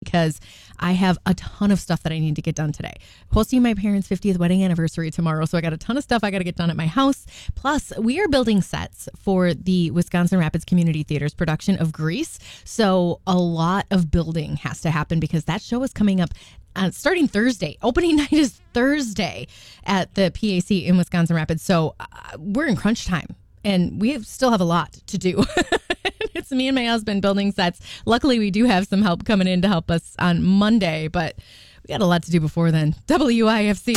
because I have a ton of stuff that I need to get done today. Hosting my parents' 50th wedding anniversary tomorrow, so I got a ton of stuff I got to get done at my house. Plus, we are building sets for the Wisconsin Rapids Community Theater's production of Grease, so a lot of building has to happen because that show is coming up starting Thursday. Opening night is Thursday at the PAC in Wisconsin Rapids, so we're in crunch time. And we still have a lot to do. It's me and my husband building sets. Luckily, we do have some help coming in to help us on Monday, but we got a lot to do before then. WIFC.